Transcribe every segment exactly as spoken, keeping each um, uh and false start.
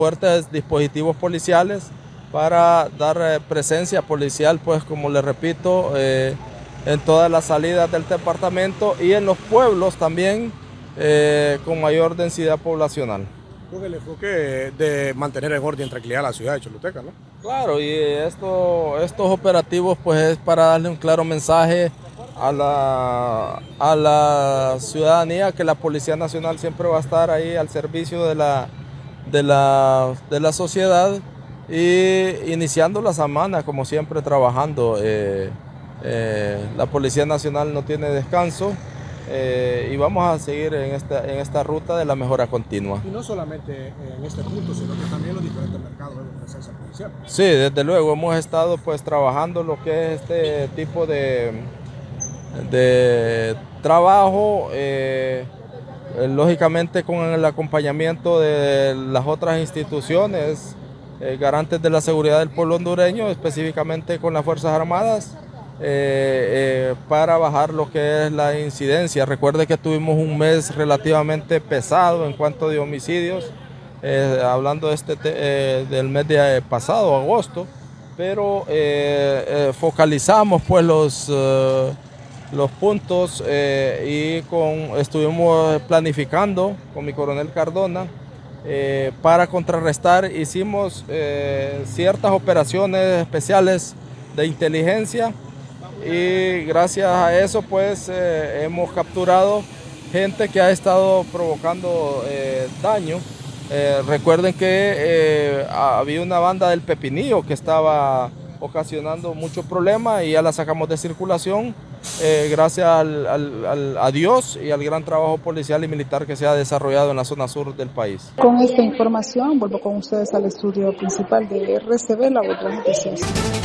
fuertes dispositivos policiales para dar eh, presencia policial, pues como les repito, eh, en todas las salidas del departamento y en los pueblos también eh, con mayor densidad poblacional. Con el enfoque de mantener en orden y tranquilidad la ciudad de Choluteca, ¿no? Claro, y esto, estos operativos pues es para darle un claro mensaje a la, a la ciudadanía que la Policía Nacional siempre va a estar ahí al servicio de la, de la, de la sociedad y iniciando la semana como siempre trabajando. Eh, eh, la Policía Nacional no tiene descanso. Eh, y vamos a seguir en esta, en esta ruta de la mejora continua. Y no solamente en este punto, sino que también los diferentes mercados de presencia policial. Sí, desde luego hemos estado pues trabajando lo que es este tipo de, de trabajo, eh, lógicamente con el acompañamiento de las otras instituciones eh, garantes de la seguridad del pueblo hondureño, específicamente con las Fuerzas Armadas. Eh, eh, para bajar lo que es la incidencia. Recuerde que tuvimos un mes relativamente pesado en cuanto de homicidios, eh, hablando de este eh, del mes de pasado, agosto, pero eh, eh, focalizamos pues los, eh, los puntos eh, y con, estuvimos planificando con mi coronel Cardona eh, para contrarrestar. Hicimos eh, ciertas operaciones especiales de inteligencia y gracias a eso pues eh, hemos capturado gente que ha estado provocando eh, daño. Eh, recuerden que eh, había una banda del Pepinillo que estaba ocasionando muchos problemas y ya la sacamos de circulación eh, gracias al, al, al, a Dios y al gran trabajo policial y militar que se ha desarrollado en la zona sur del país. Con esta información vuelvo con ustedes al estudio principal de R C B, La Voz de las Noticias.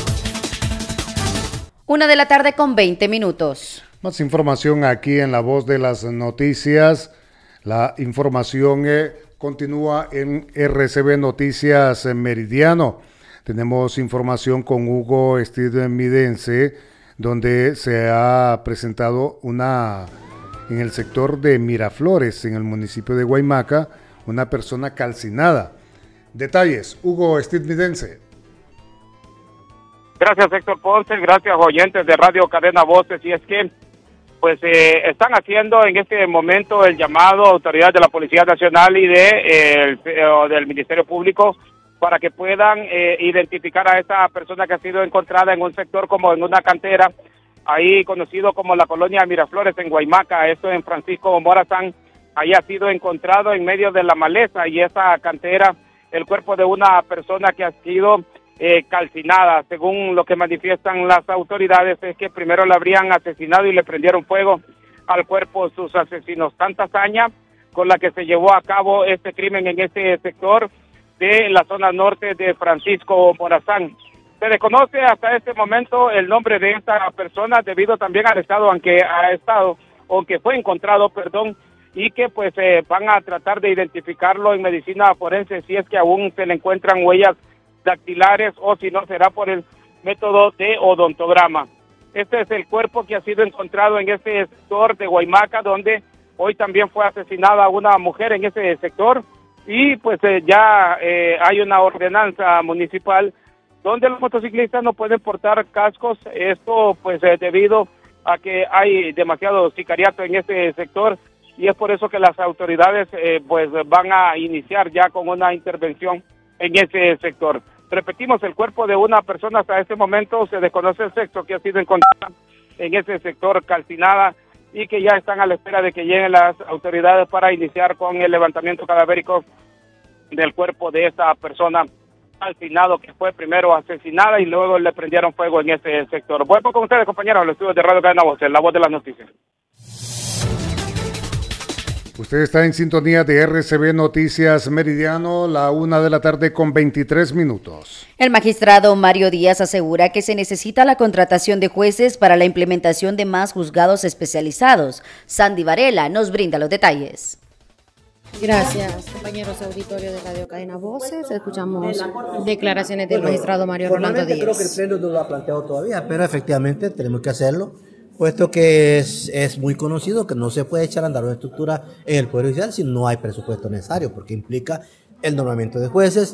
Una de la tarde con veinte minutos. Más información aquí en La Voz de las Noticias. La información eh, continúa en R C B Noticias Meridiano. Tenemos información con Hugo Estidounidense, donde se ha presentado una, en el sector de Miraflores, en el municipio de Guaymaca, una persona calcinada. Detalles, Hugo Estidounidense. Gracias, Héctor Ponce, gracias, oyentes de Radio Cadena Voces. Y es que, pues, eh, están haciendo en este momento el llamado a autoridades de la Policía Nacional y de, eh, el, eh, del Ministerio Público para que puedan eh, identificar a esta persona que ha sido encontrada en un sector como en una cantera, ahí conocido como la colonia Miraflores en Guaymaca, esto en Francisco Morazán. Ahí ha sido encontrado en medio de la maleza y esa cantera el cuerpo de una persona que ha sido Eh, calcinada. Según lo que manifiestan las autoridades, es que primero la habrían asesinado y le prendieron fuego al cuerpo sus asesinos. Tanta hazaña con la que se llevó a cabo este crimen en este sector de la zona norte de Francisco Morazán. Se desconoce hasta este momento el nombre de esta persona debido también al estado aunque ha estado, aunque fue encontrado, perdón, y que pues eh, van a tratar de identificarlo en medicina forense si es que aún se le encuentran huellas dactilares o si no será por el método de odontograma. Este es el cuerpo que ha sido encontrado en este sector de Guaymaca, donde hoy también fue asesinada una mujer en ese sector y pues eh, ya eh, hay una ordenanza municipal donde los motociclistas no pueden portar cascos, esto pues eh, debido a que hay demasiado sicariato en este sector y es por eso que las autoridades eh, pues van a iniciar ya con una intervención en ese sector. Repetimos, el cuerpo de una persona hasta este momento se desconoce el sexo que ha sido encontrada en ese sector calcinada y que ya están a la espera de que lleguen las autoridades para iniciar con el levantamiento cadavérico del cuerpo de esta persona calcinado que fue primero asesinada y luego le prendieron fuego en ese sector. Vuelvo con ustedes, compañeros, a los estudios de Radio Cadena Voces, La Voz de las Noticias. Usted está en sintonía de R C B Noticias Meridiano, la una de la tarde con veintitrés minutos. El magistrado Mario Díaz asegura que se necesita la contratación de jueces para la implementación de más juzgados especializados. Sandy Varela nos brinda los detalles. Gracias, compañeros auditorio de Radio Cadena Voces. Escuchamos declaraciones del magistrado Mario Rolando Díaz. Creo que el Pleno no lo ha planteado todavía, pero efectivamente tenemos que hacerlo, puesto que es, es muy conocido que no se puede echar a andar una estructura en el Poder Judicial si no hay presupuesto necesario, porque implica el nombramiento de jueces,